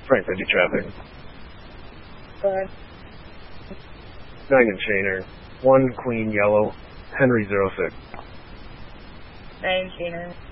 Frank 50 traffic. Go ahead. 9 Chainer. 1 Queen Yellow. Henry 06. 9 Chainer.